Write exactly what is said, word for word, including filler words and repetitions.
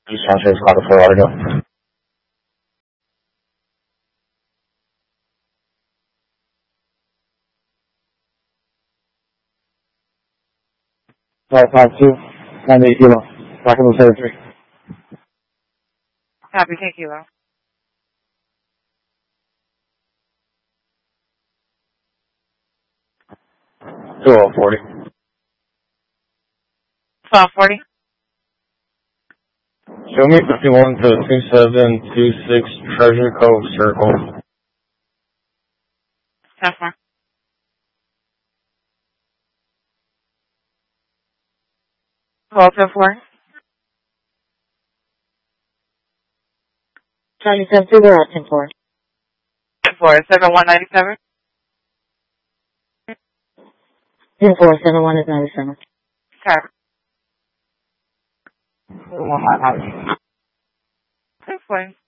East San Francisco, Fort Lauderdale. five five two, nine eight kilo, Rockland seven three. Copy, ten kilo. twelve forty. twelve forty. Show me fifty-one to two seven two six Treasure Cove Circle. ten four. twelve ten four. Charlie seven two, we're at ten four. ten four, seven one nine seven. ten four, seven one is ninety-seven. Copy. One hot house. ten four.